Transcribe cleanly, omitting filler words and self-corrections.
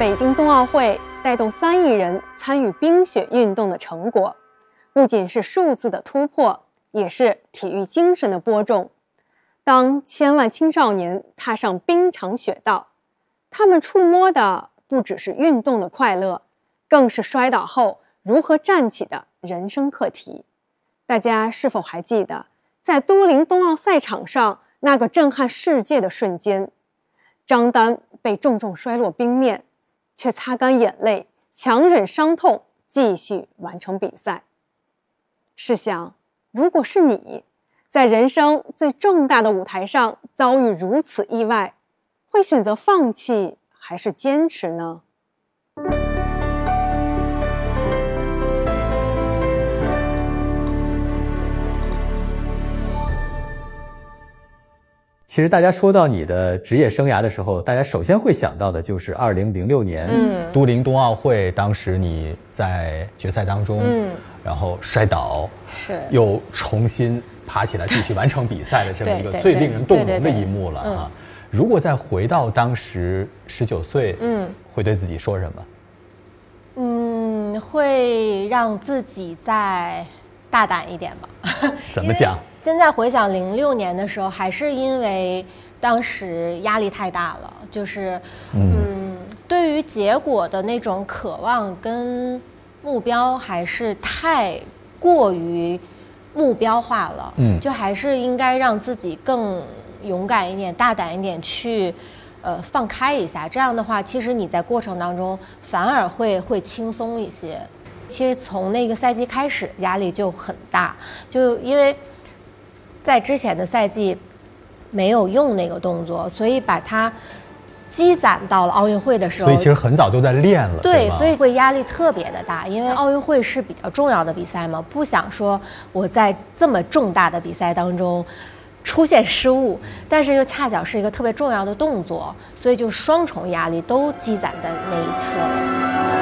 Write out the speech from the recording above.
北京冬奥会带动3亿人参与冰雪运动的成果，不仅是数字的突破，也是体育精神的播种。当千万青少年踏上冰场雪道，他们触摸的不只是运动的快乐，更是摔倒后如何站起的人生课题。大家是否还记得，在都灵冬奥赛场上那个震撼世界的瞬间，张丹被重重摔落冰面，却擦干眼泪，强忍伤痛，继续完成比赛。试想，如果是你，在人生最重大的舞台上遭遇如此意外，会选择放弃还是坚持呢？ 其实大家说到你的职业生涯的时候，大家首先会想到的就是2006年都灵冬奥会，当时你在决赛当中，然后摔倒， 是又重新爬起来继续完成比赛的这么一个最令人动容的一幕了啊！如果再回到当时19岁，会对自己说什么？会让自己再大胆一点吧。 怎么讲？ 现在回想06年的时候，还是因为当时压力太大了，就是对于结果的那种渴望跟目标还是太过于目标化了，就还是应该让自己更勇敢一点、大胆一点去放开一下。这样的话，其实你在过程当中反而会轻松一些。其实从那个赛季开始，压力就很大，就因为在之前的赛季没有用那个动作，所以把它积攒到了奥运会的时候， 所以其实很早就在练了。 对，所以会压力特别的大，因为奥运会是比较重要的比赛嘛，不想说我在这么重大的比赛当中出现失误，但是又恰巧是一个特别重要的动作，所以就双重压力都积攒在那一次了。